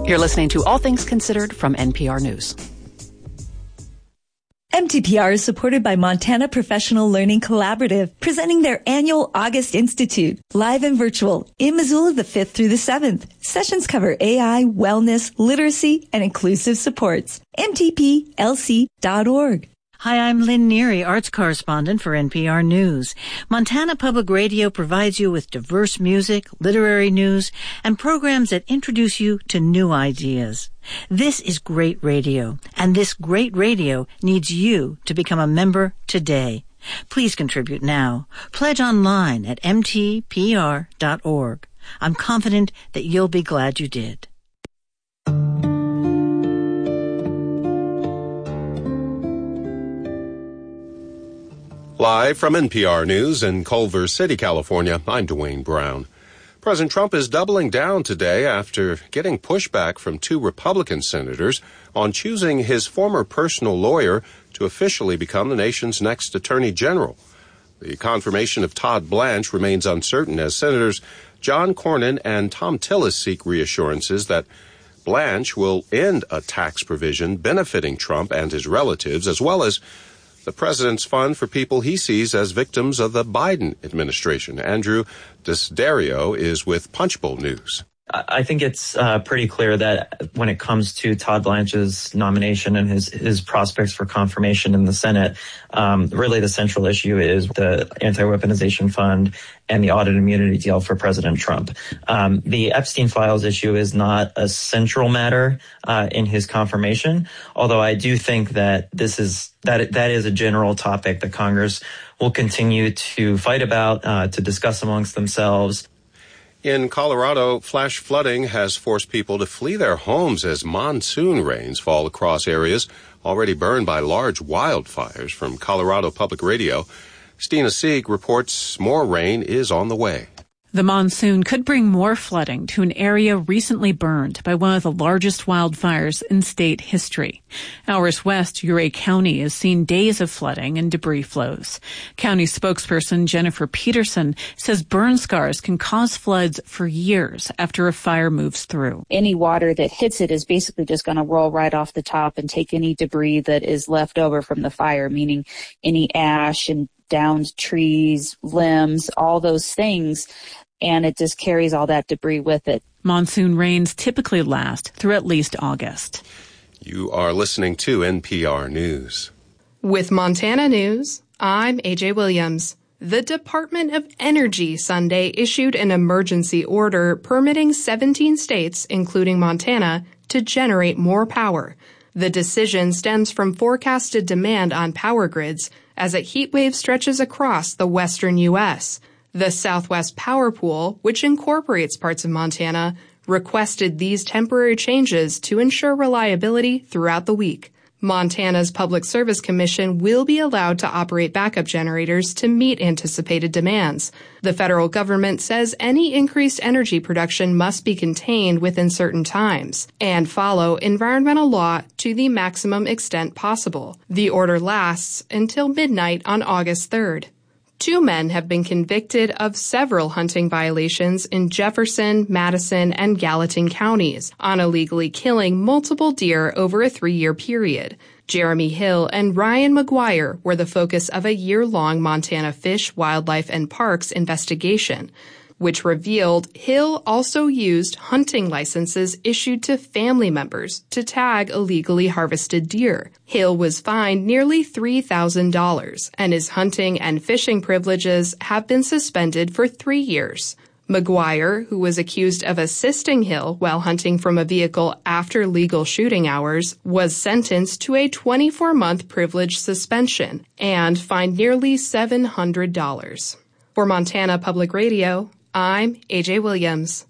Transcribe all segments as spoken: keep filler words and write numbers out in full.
You're listening to All Things Considered from N P R News. M T P R is supported by Montana Professional Learning Collaborative, presenting their annual August Institute, live and virtual, in Missoula the fifth through the seventh. Sessions cover A I, wellness, literacy, and inclusive supports. M T P L C dot org. Hi, I'm Lynn Neary, arts correspondent for N P R News. Montana Public Radio provides you with diverse music, literary news, and programs that introduce you to new ideas. This is great radio, and this great radio needs you to become a member today. Please contribute now. Pledge online at M T P R dot org. I'm confident that you'll be glad you did. Live from N P R News in Culver City, California, I'm Dwayne Brown. President Trump is doubling down today after getting pushback from two Republican senators on choosing his former personal lawyer to officially become the nation's next attorney general. The confirmation of Todd Blanche remains uncertain as Senators John Cornyn and Thom Tillis seek reassurances that Blanche will end a tax provision benefiting Trump and his relatives, as well as the president's fund for people he sees as victims of the Biden administration. Andrew Desdario is with Punchbowl News. I think it's uh, pretty clear that when it comes to Todd Blanche's nomination and his, his prospects for confirmation in the Senate, um, really the central issue is the anti-weaponization fund and the audit immunity deal for President Trump. Um, the Epstein files issue is not a central matter uh, in his confirmation, although I do think that this is that that is a general topic that Congress will continue to fight about, uh, to discuss amongst themselves. In Colorado, flash flooding has forced people to flee their homes as monsoon rains fall across areas already burned by large wildfires. From Colorado Public Radio, Stina Sieg reports more rain is on the way. The monsoon could bring more flooding to an area recently burned by one of the largest wildfires in state history. Hours west, Ouray County has seen days of flooding and debris flows. County spokesperson Jennifer Peterson says burn scars can cause floods for years after a fire moves through. Any water that hits it is basically just going to roll right off the top and take any debris that is left over from the fire, meaning any ash and downed trees, limbs, all those things, and it just carries all that debris with it. Monsoon rains typically last through at least August. You are listening to N P R News. With Montana News, I'm A J Williams. The Department of Energy Sunday issued an emergency order permitting seventeen states, including Montana, to generate more power. The decision stems from forecasted demand on power grids as a heat wave stretches across the western U S. The Southwest Power Pool, which incorporates parts of Montana, requested these temporary changes to ensure reliability throughout the week. Montana's Public Service Commission will be allowed to operate backup generators to meet anticipated demands. The federal government says any increased energy production must be contained within certain times and follow environmental law to the maximum extent possible. The order lasts until midnight on August third. Two men have been convicted of several hunting violations in Jefferson, Madison, and Gallatin counties on illegally killing multiple deer over a three-year period. Jeremy Hill and Ryan McGuire were the focus of a year-long Montana Fish, Wildlife, and Parks investigation, which revealed Hill also used hunting licenses issued to family members to tag illegally harvested deer. Hill was fined nearly three thousand dollars, and his hunting and fishing privileges have been suspended for three years. McGuire, who was accused of assisting Hill while hunting from a vehicle after legal shooting hours, was sentenced to a twenty-four month privilege suspension and fined nearly seven hundred dollars. For Montana Public Radio, I'm A J Williams.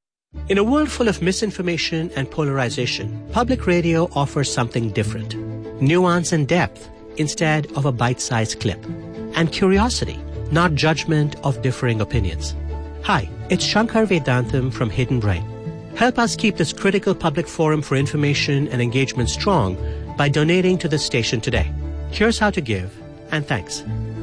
In a world full of misinformation and polarization, public radio offers something different. Nuance and depth instead of a bite-sized clip. And curiosity, not judgment of differing opinions. Hi, it's Shankar Vedantam from Hidden Brain. Help us keep this critical public forum for information and engagement strong by donating to the station today. Here's how to give, and thanks.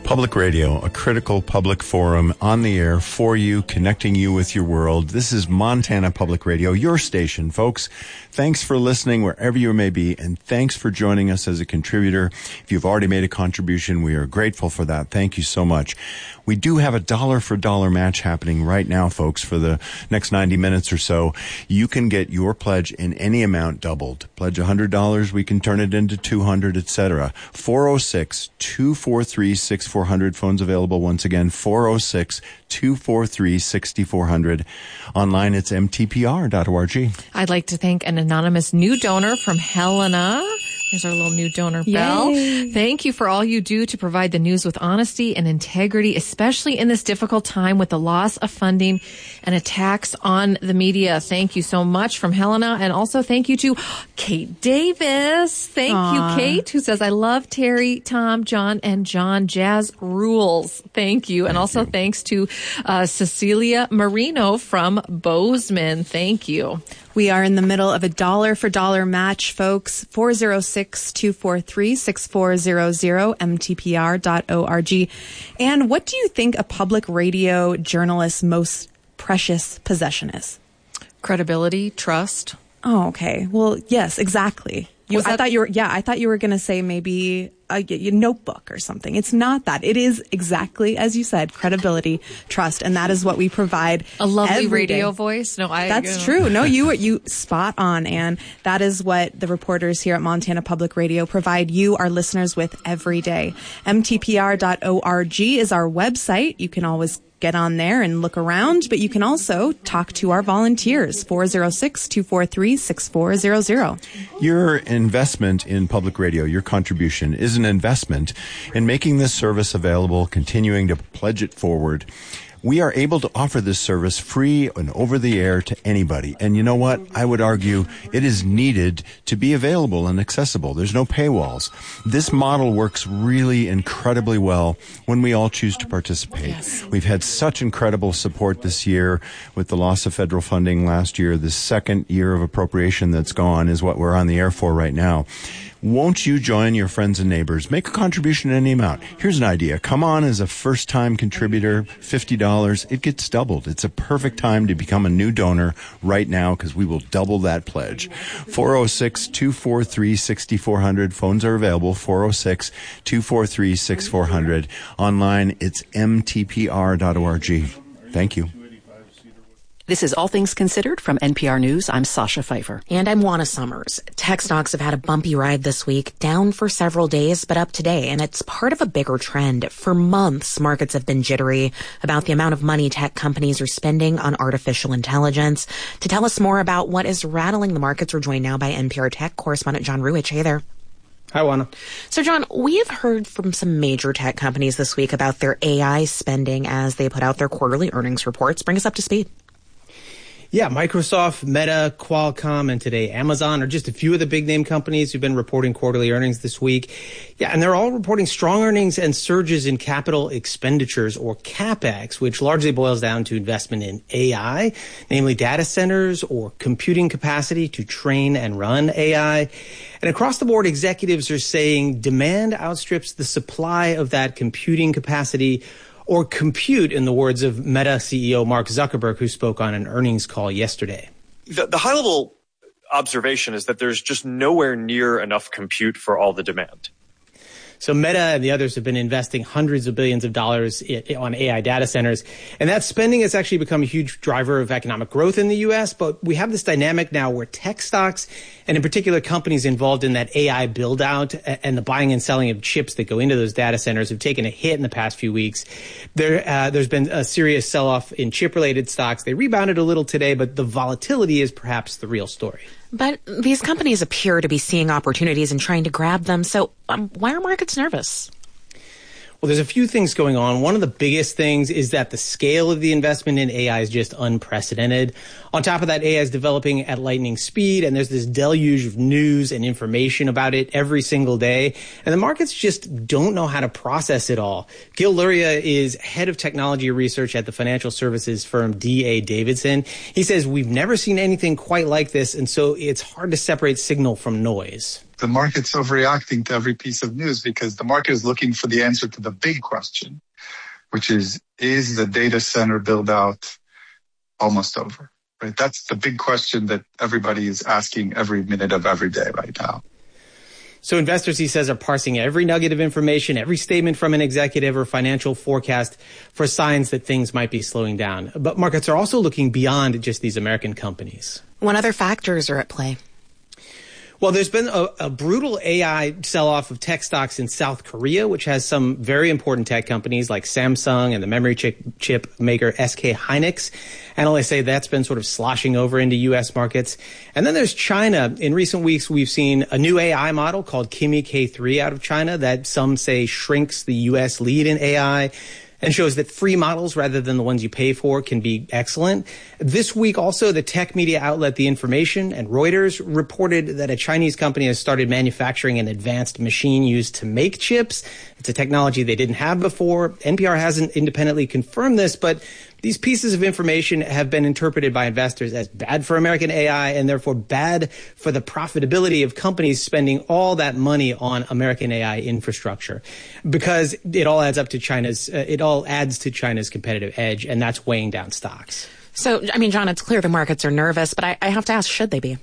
Public Radio, a critical public forum on the air for you, connecting you with your world. This is Montana Public Radio, your station, folks. Thanks for listening wherever you may be, and thanks for joining us as a contributor. If you've already made a contribution, we are grateful for that. Thank you so much. We do have a dollar for dollar match happening right now, folks, for the next ninety minutes or so. You can get your pledge in any amount doubled. Pledge one hundred dollars, we can turn it into two hundred dollars, et cetera. four oh six, two four three, six four zero zero. Phones available once again, four oh six, two four three, six four zero zero. Online, it's m t p r dot org. I'd like to thank an anonymous new donor from Helena. Here's our little new donor bell. Yay. Thank you for all you do to provide the news with honesty and integrity, especially in this difficult time with the loss of funding and attacks on the media. Thank you so much from Helena. And also thank you to Kate Davis. Thank Aww. you, Kate, who says, I love Terry, Tom, John, and John. Jazz rules. Thank you. And Thank also you. thanks to uh, Cecilia Marino from Bozeman. Thank you. We are in the middle of a dollar for dollar match, folks. four oh six, two four three, six four zero zero, m t p r dot org. And what do you think a public radio journalist's most precious possession is? Credibility, trust. Oh, okay. Well, yes, exactly. You, Was I that- thought you were, yeah, I thought you were going to say maybe a, a notebook or something. It's not that. It is exactly, as you said, credibility, trust, and that is what we provide. A lovely every radio day. voice. No, I. That's you know. true. No, you you spot on, and that is what the reporters here at Montana Public Radio provide you, our listeners, with every day. m t p r dot org is our website. You can always get on there and look around, but you can also talk to our volunteers, four oh six, two four three, six four zero zero. Your investment in public radio, your contribution, is an investment in making this service available, continuing to pledge it forward. We are able to offer this service free and over the air to anybody. And you know what? I would argue it is needed to be available and accessible. There's no paywalls. This model works really incredibly well when we all choose to participate. Yes. We've had such incredible support this year with the loss of federal funding last year. The second year of appropriation that's gone is what we're on the air for right now. Won't you join your friends and neighbors? Make a contribution in any amount. Here's an idea. Come on as a first-time contributor, fifty dollars. It gets doubled. It's a perfect time to become a new donor right now because we will double that pledge. four oh six, two four three, six four zero zero. Phones are available, four oh six, two four three, six four zero zero. Online, it's m t p r dot org. Thank you. This is All Things Considered from N P R News. I'm Sasha Pfeiffer. And I'm Juana Summers. Tech stocks have had a bumpy ride this week, down for several days, but up today. And it's part of a bigger trend. For months, markets have been jittery about the amount of money tech companies are spending on artificial intelligence. To tell us more about what is rattling the markets, we're joined now by N P R Tech correspondent John Ruwitch. Hey there. Hi, Juana. So, John, we have heard from some major tech companies this week about their A I spending as they put out their quarterly earnings reports. Bring us up to speed. Yeah, Microsoft, Meta, Qualcomm, and today Amazon are just a few of the big name companies who've been reporting quarterly earnings this week. Yeah, and they're all reporting strong earnings and surges in capital expenditures, or CapEx, which largely boils down to investment in A I, namely data centers or computing capacity to train and run A I. And across the board, executives are saying demand outstrips the supply of that computing capacity, or compute, in the words of Meta C E O Mark Zuckerberg, who spoke on an earnings call yesterday. The, the high-level observation is that there's just nowhere near enough compute for all the demand. So Meta and the others have been investing hundreds of billions of dollars on A I data centers. And that spending has actually become a huge driver of economic growth in the U S. But we have this dynamic now where tech stocks, and in particular companies involved in that A I build out and the buying and selling of chips that go into those data centers, have taken a hit in the past few weeks. There, uh, there's been a serious sell-off in chip-related stocks. They rebounded a little today, but the volatility is perhaps the real story. But these companies appear to be seeing opportunities and trying to grab them. So um, why are markets nervous? Well, there's a few things going on. One of the biggest things is that the scale of the investment in A I is just unprecedented. On top of that, A I is developing at lightning speed, and there's this deluge of news and information about it every single day. And the markets just don't know how to process it all. Gil Luria is head of technology research at the financial services firm D A Davidson. He says we've never seen anything quite like this, and so it's hard to separate signal from noise. the market's overreacting to every piece of news because the market is looking for the answer to the big question, which is, is the data center build out almost over? Right? That's the big question that everybody is asking every minute of every day right now. So investors, he says, are parsing every nugget of information, every statement from an executive or financial forecast for signs that things might be slowing down. But markets are also looking beyond just these American companies. What other factors are at play? Well, there's been a, a brutal A I sell-off of tech stocks in South Korea, which has some very important tech companies like Samsung and the memory chip, chip maker S K Hynix. Analysts say that's been sort of sloshing over into U S markets. And then there's China. In recent weeks, we've seen a new A I model called Kimi K three out of China that some say shrinks the U S lead in A I and shows that free models rather than the ones you pay for can be excellent. This week also, the tech media outlet The Information and Reuters reported that a Chinese company has started manufacturing an advanced machine used to make chips. It's a technology they didn't have before. N P R hasn't independently confirmed this, but these pieces of information have been interpreted by investors as bad for American A I and therefore bad for the profitability of companies spending all that money on American A I infrastructure, because it all adds up to China's, uh, it all adds to China's competitive edge, and that's weighing down stocks. So, I mean, John, it's clear the markets are nervous, but I, I have to ask, should they be?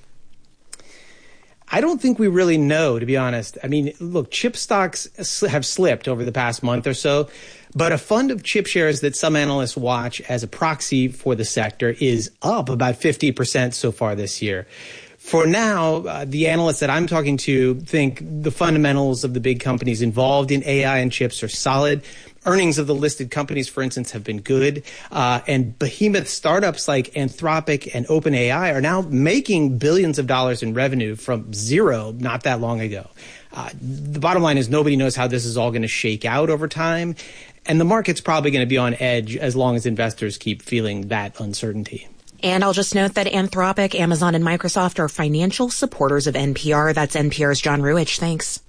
I don't think we really know, to be honest. I mean, look, chip stocks have slipped over the past month or so, but a fund of chip shares that some analysts watch as a proxy for the sector is up about fifty percent so far this year. For now, uh, the analysts that I'm talking to think the fundamentals of the big companies involved in A I and chips are solid. Earnings of the listed companies, for instance, have been good. Uh, and behemoth startups like Anthropic and OpenAI are now making billions of dollars in revenue from zero not that long ago. Uh, the bottom line is nobody knows how this is all going to shake out over time. And the market's probably going to be on edge as long as investors keep feeling that uncertainty. And I'll just note that Anthropic, Amazon, and Microsoft are financial supporters of N P R. That's N P R's John Ruwitch. Thanks.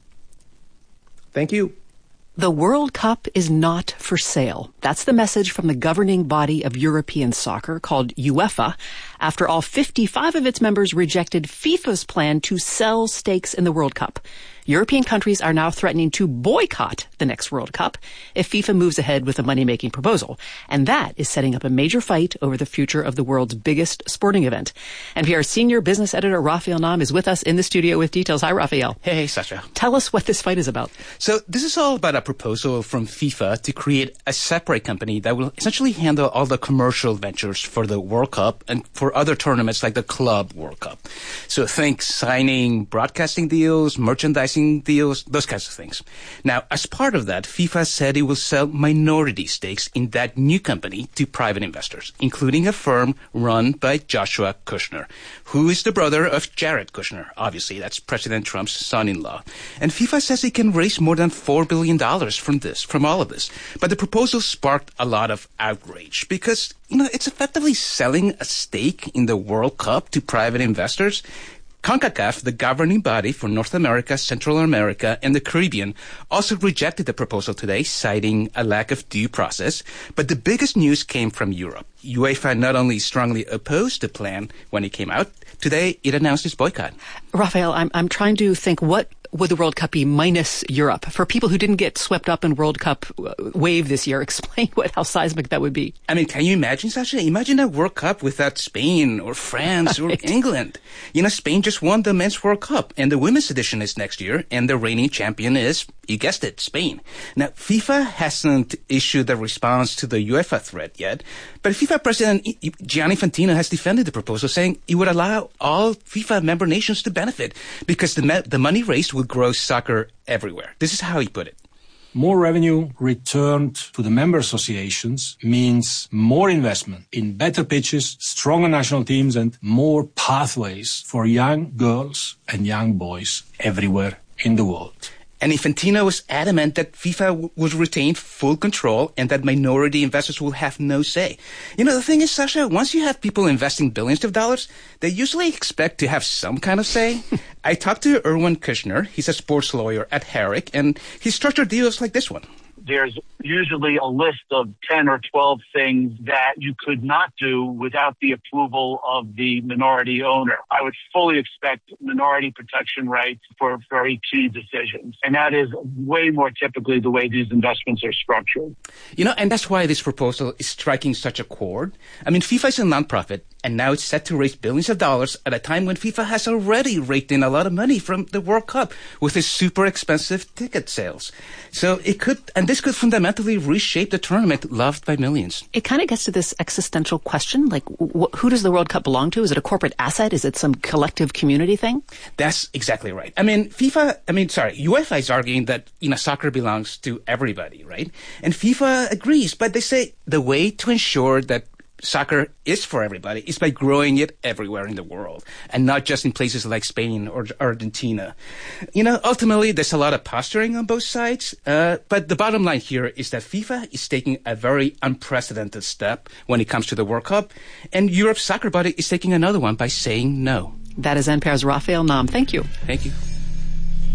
Thank you. The World Cup is not for sale. That's the message from the governing body of European soccer called UEFA, after all fifty-five of its members rejected FIFA's plan to sell stakes in the World Cup. European countries are now threatening to boycott the next World Cup if FIFA moves ahead with a money-making proposal. And that is setting up a major fight over the future of the world's biggest sporting event. N P R's senior business editor, Raphael Nahm, is with us in the studio with details. Hi, Raphael. Hey, Sasha. Tell us what this fight is about. So this is all about a proposal from FIFA to create a separate company that will essentially handle all the commercial ventures for the World Cup and for other tournaments like the Club World Cup. So think signing broadcasting deals, merchandising deals, those kinds of things. Now, as part of that, FIFA said it will sell minority stakes in that new company to private investors, including a firm run by Joshua Kushner, who is the brother of Jared Kushner. Obviously, that's President Trump's son-in-law. And FIFA says it can raise more than four billion dollars from this, from all of this. But the proposal sparked a lot of outrage because, you know, it's effectively selling a stake in the World Cup to private investors. CONCACAF, the governing body for North America, Central America, and the Caribbean, also rejected the proposal today, citing a lack of due process. But the biggest news came from Europe. UEFA not only strongly opposed the plan when it came out, today it announced its boycott. Raphael, I'm, I'm trying to think, what would the World Cup be minus Europe? For people who didn't get swept up in World Cup wave this year, explain what how seismic that would be. I mean, can you imagine, Sasha? Imagine a World Cup without Spain or France right. or England. You know, Spain just won the Men's World Cup, and the Women's edition is next year, and the reigning champion is, you guessed it, Spain. Now, FIFA hasn't issued a response to the UEFA threat yet, but FIFA President Gianni Infantino has defended the proposal, saying it would allow all FIFA member nations to benefit because the, me- the money raised would grow soccer everywhere. This is how he put it. More revenue returned to the member associations means more investment in better pitches, stronger national teams, and more pathways for young girls and young boys everywhere in the world. And Infantino was adamant that FIFA w- would retain full control and that minority investors will have no say. You know, the thing is, Sasha, once you have people investing billions of dollars, they usually expect to have some kind of say. I talked to Erwin Kushner. He's a sports lawyer at Herrick, and he structured deals like this one. there's usually a list of ten or twelve things that you could not do without the approval of the minority owner. I would fully expect minority protection rights for very key decisions. And that is way more typically the way these investments are structured. You know, and that's why this proposal is striking such a chord. I mean, FIFA is a nonprofit, and now it's set to raise billions of dollars at a time when FIFA has already raked in a lot of money from the World Cup with its super expensive ticket sales. So it could, and this could fundamentally reshape the tournament loved by millions. It kind of gets to this existential question, like wh- who does the World Cup belong to? Is it a corporate asset? Is it some collective community thing? That's exactly right. I mean, FIFA, I mean, sorry, UEFA is arguing that, you know, soccer belongs to everybody, right? And FIFA agrees, but they say the way to ensure that soccer is for everybody is by growing it everywhere in the world and not just in places like Spain or Argentina. You know, ultimately, there's a lot of posturing on both sides, uh, but the bottom line here is that FIFA is taking a very unprecedented step when it comes to the World Cup, and Europe's soccer body is taking another one by saying no. That is N P R's Raphael Nahm. Thank you. Thank you.